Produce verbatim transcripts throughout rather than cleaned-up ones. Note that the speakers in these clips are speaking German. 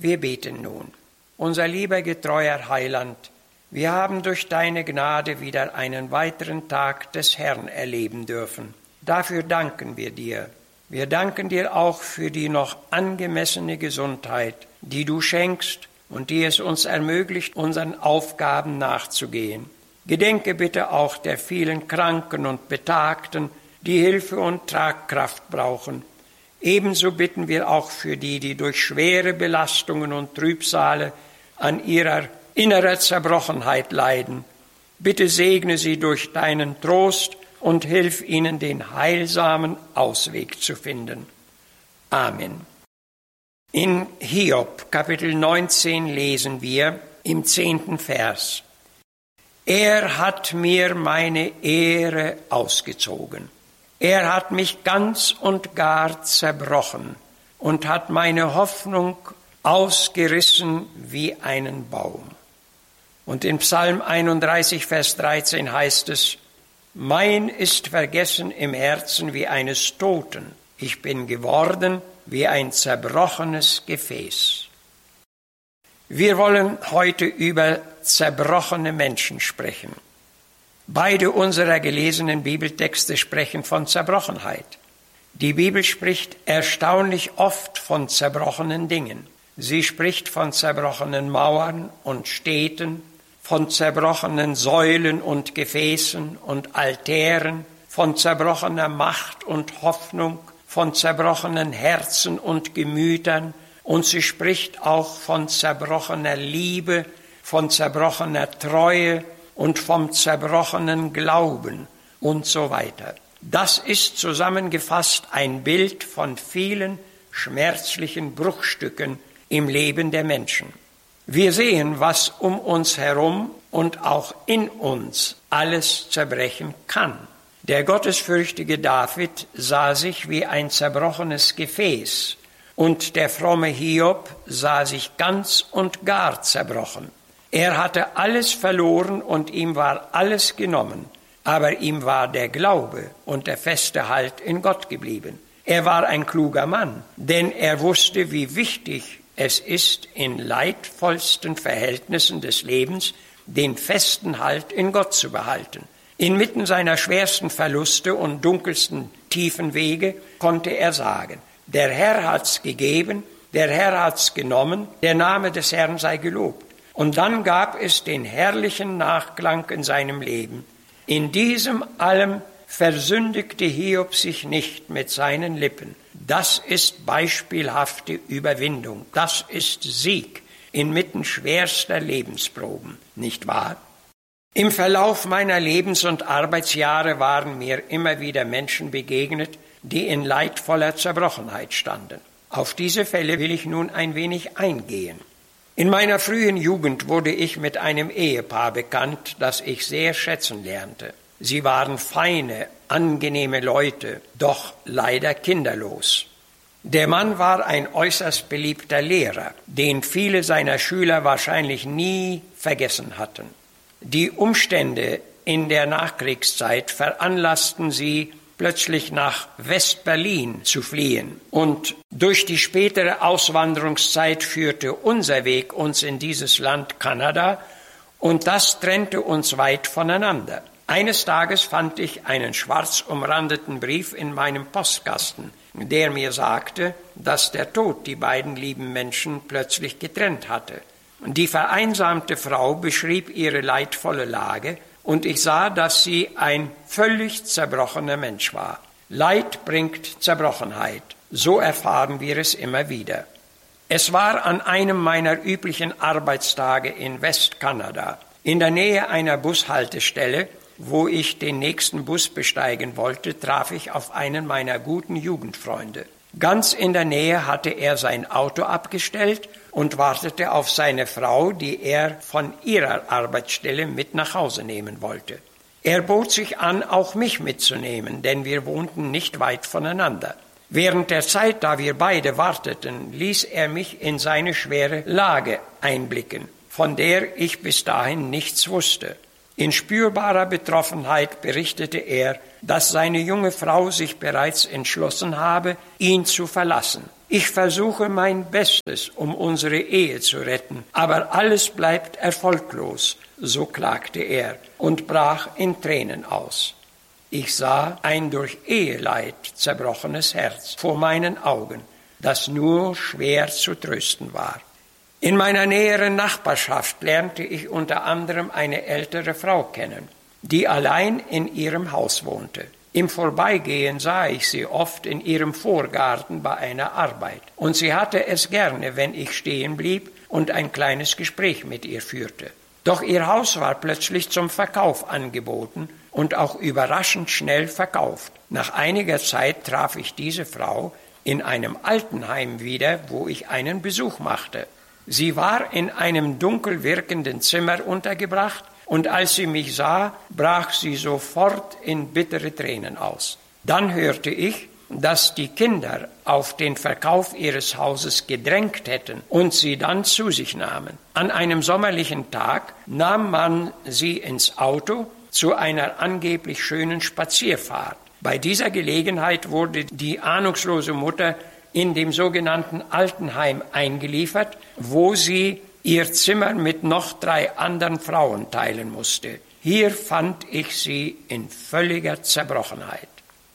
Wir beten nun. Unser lieber, getreuer Heiland, wir haben durch deine Gnade wieder einen weiteren Tag des Herrn erleben dürfen. Dafür danken wir dir. Wir danken dir auch für die noch angemessene Gesundheit, die du schenkst und die es uns ermöglicht, unseren Aufgaben nachzugehen. Gedenke bitte auch der vielen Kranken und Betagten, die Hilfe und Tragkraft brauchen. Ebenso bitten wir auch für die, die durch schwere Belastungen und Trübsale an ihrer innerer Zerbrochenheit leiden. Bitte segne sie durch deinen Trost und hilf ihnen, den heilsamen Ausweg zu finden. Amen. In Hiob, Kapitel neunzehn, lesen wir im zehnten Vers: Er hat mir meine Ehre ausgezogen. Er hat mich ganz und gar zerbrochen und hat meine Hoffnung ausgerissen wie einen Baum. Und in Psalm einunddreißig, Vers dreizehn heißt es: Mein ist vergessen im Herzen wie eines Toten. Ich bin geworden wie ein zerbrochenes Gefäß. Wir wollen heute über zerbrochene Menschen sprechen. Beide unserer gelesenen Bibeltexte sprechen von Zerbrochenheit. Die Bibel spricht erstaunlich oft von zerbrochenen Dingen. Sie spricht von zerbrochenen Mauern und Städten, von zerbrochenen Säulen und Gefäßen und Altären, von zerbrochener Macht und Hoffnung, von zerbrochenen Herzen und Gemütern, und sie spricht auch von zerbrochener Liebe, von zerbrochener Treue und vom zerbrochenen Glauben und so weiter. Das ist zusammengefasst ein Bild von vielen schmerzlichen Bruchstücken im Leben der Menschen. Wir sehen, was um uns herum und auch in uns alles zerbrechen kann. Der gottesfürchtige David sah sich wie ein zerbrochenes Gefäß, und der fromme Hiob sah sich ganz und gar zerbrochen. Er hatte alles verloren und ihm war alles genommen, aber ihm war der Glaube und der feste Halt in Gott geblieben. Er war ein kluger Mann, denn er wusste, wie wichtig es ist, in leidvollsten Verhältnissen des Lebens den festen Halt in Gott zu behalten. Inmitten seiner schwersten Verluste und dunkelsten tiefen Wege konnte er sagen: Der Herr hat's gegeben, der Herr hat's genommen, der Name des Herrn sei gelobt. Und dann gab es den herrlichen Nachklang in seinem Leben. In diesem allem versündigte Hiob sich nicht mit seinen Lippen. Das ist beispielhafte Überwindung. Das ist Sieg inmitten schwerster Lebensproben, nicht wahr? Im Verlauf meiner Lebens- und Arbeitsjahre waren mir immer wieder Menschen begegnet, die in leidvoller Zerbrochenheit standen. Auf diese Fälle will ich nun ein wenig eingehen. In meiner frühen Jugend wurde ich mit einem Ehepaar bekannt, das ich sehr schätzen lernte. Sie waren feine, angenehme Leute, doch leider kinderlos. Der Mann war ein äußerst beliebter Lehrer, den viele seiner Schüler wahrscheinlich nie vergessen hatten. Die Umstände in der Nachkriegszeit veranlassten sie, plötzlich nach West-Berlin zu fliehen. Und durch die spätere Auswanderungszeit führte unser Weg uns in dieses Land Kanada, und das trennte uns weit voneinander. Eines Tages fand ich einen schwarz umrandeten Brief in meinem Postkasten, der mir sagte, dass der Tod die beiden lieben Menschen plötzlich getrennt hatte. Die vereinsamte Frau beschrieb ihre leidvolle Lage, und ich sah, dass sie ein völlig zerbrochener Mensch war. Leid bringt Zerbrochenheit. So erfahren wir es immer wieder. Es war an einem meiner üblichen Arbeitstage in Westkanada, in der Nähe einer Bushaltestelle, wo ich den nächsten Bus besteigen wollte, traf ich auf einen meiner guten Jugendfreunde. Ganz in der Nähe hatte er sein Auto abgestellt und wartete auf seine Frau, die er von ihrer Arbeitsstelle mit nach Hause nehmen wollte. Er bot sich an, auch mich mitzunehmen, denn wir wohnten nicht weit voneinander. Während der Zeit, da wir beide warteten, ließ er mich in seine schwere Lage einblicken, von der ich bis dahin nichts wusste. In spürbarer Betroffenheit berichtete er, dass seine junge Frau sich bereits entschlossen habe, ihn zu verlassen. Ich versuche mein Bestes, um unsere Ehe zu retten, aber alles bleibt erfolglos, so klagte er und brach in Tränen aus. Ich sah ein durch Eheleid zerbrochenes Herz vor meinen Augen, das nur schwer zu trösten war. In meiner näheren Nachbarschaft lernte ich unter anderem eine ältere Frau kennen, die allein in ihrem Haus wohnte. Im Vorbeigehen sah ich sie oft in ihrem Vorgarten bei einer Arbeit, und sie hatte es gerne, wenn ich stehen blieb und ein kleines Gespräch mit ihr führte. Doch ihr Haus war plötzlich zum Verkauf angeboten und auch überraschend schnell verkauft. Nach einiger Zeit traf ich diese Frau in einem Altenheim wieder, wo ich einen Besuch machte. Sie war in einem dunkel wirkenden Zimmer untergebracht, und als sie mich sah, brach sie sofort in bittere Tränen aus. Dann hörte ich, dass die Kinder auf den Verkauf ihres Hauses gedrängt hätten und sie dann zu sich nahmen. An einem sommerlichen Tag nahm man sie ins Auto zu einer angeblich schönen Spazierfahrt. Bei dieser Gelegenheit wurde die ahnungslose Mutter in dem sogenannten Altenheim eingeliefert, wo sie ihr Zimmer mit noch drei anderen Frauen teilen musste. Hier fand ich sie in völliger Zerbrochenheit.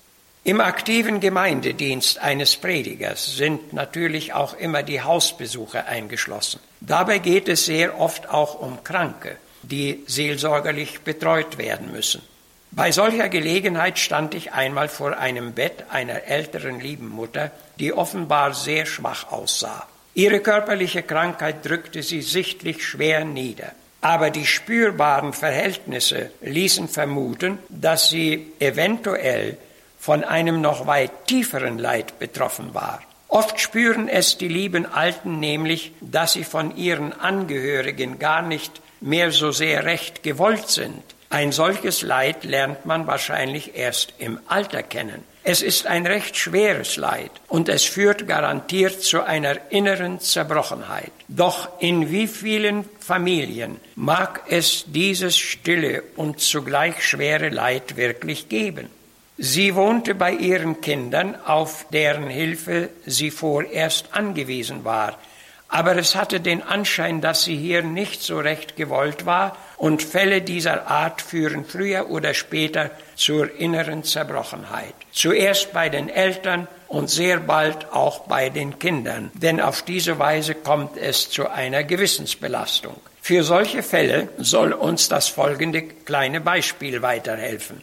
Im aktiven Gemeindedienst eines Predigers sind natürlich auch immer die Hausbesuche eingeschlossen. Dabei geht es sehr oft auch um Kranke, die seelsorgerlich betreut werden müssen. Bei solcher Gelegenheit stand ich einmal vor einem Bett einer älteren lieben Mutter, die offenbar sehr schwach aussah. Ihre körperliche Krankheit drückte sie sichtlich schwer nieder. Aber die spürbaren Verhältnisse ließen vermuten, dass sie eventuell von einem noch weit tieferen Leid betroffen war. Oft spüren es die lieben Alten nämlich, dass sie von ihren Angehörigen gar nicht mehr so sehr recht gewollt sind. Ein solches Leid lernt man wahrscheinlich erst im Alter kennen. Es ist ein recht schweres Leid und es führt garantiert zu einer inneren Zerbrochenheit. Doch in wie vielen Familien mag es dieses stille und zugleich schwere Leid wirklich geben? Sie wohnte bei ihren Kindern, auf deren Hilfe sie vorerst angewiesen war. Aber es hatte den Anschein, dass sie hier nicht so recht gewollt war, und Fälle dieser Art führen früher oder später zur inneren Zerbrochenheit. Zuerst bei den Eltern und sehr bald auch bei den Kindern, denn auf diese Weise kommt es zu einer Gewissensbelastung. Für solche Fälle soll uns das folgende kleine Beispiel weiterhelfen.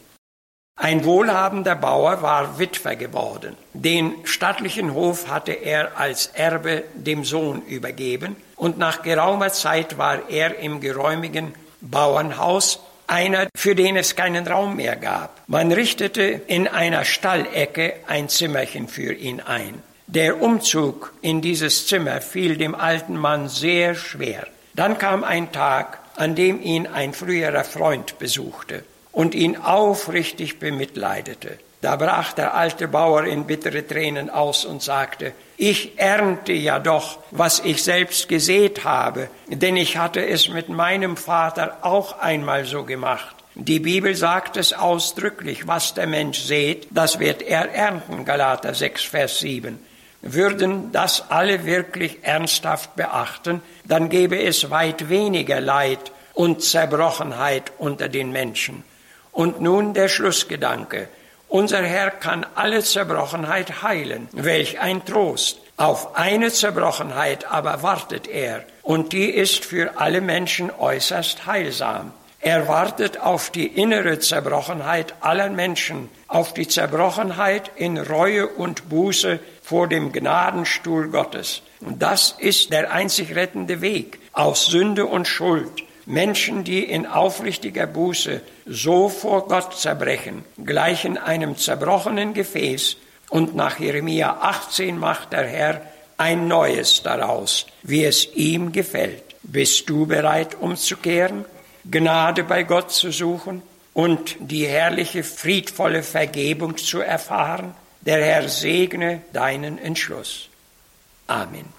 Ein wohlhabender Bauer war Witwer geworden. Den stattlichen Hof hatte er als Erbe dem Sohn übergeben, und nach geraumer Zeit war er im geräumigen Bauernhaus einer, für den es keinen Raum mehr gab. Man richtete in einer Stallecke ein Zimmerchen für ihn ein. Der Umzug in dieses Zimmer fiel dem alten Mann sehr schwer. Dann kam ein Tag, an dem ihn ein früherer Freund besuchte und ihn aufrichtig bemitleidete. Da brach der alte Bauer in bittere Tränen aus und sagte: Ich ernte ja doch, was ich selbst gesät habe, denn ich hatte es mit meinem Vater auch einmal so gemacht. Die Bibel sagt es ausdrücklich: Was der Mensch sät, das wird er ernten. Galater sechs, Vers sieben. Würden das alle wirklich ernsthaft beachten, dann gäbe es weit weniger Leid und Zerbrochenheit unter den Menschen. Und nun der Schlussgedanke: Unser Herr kann alle Zerbrochenheit heilen. Welch ein Trost! Auf eine Zerbrochenheit aber wartet er, und die ist für alle Menschen äußerst heilsam. Er wartet auf die innere Zerbrochenheit aller Menschen, auf die Zerbrochenheit in Reue und Buße vor dem Gnadenstuhl Gottes. Und das ist der einzig rettende Weg aus Sünde und Schuld. Menschen, die in aufrichtiger Buße so vor Gott zerbrechen, gleichen einem zerbrochenen Gefäß, und nach Jeremia achtzehn macht der Herr ein neues daraus, wie es ihm gefällt. Bist du bereit, umzukehren, Gnade bei Gott zu suchen und die herrliche, friedvolle Vergebung zu erfahren? Der Herr segne deinen Entschluss. Amen.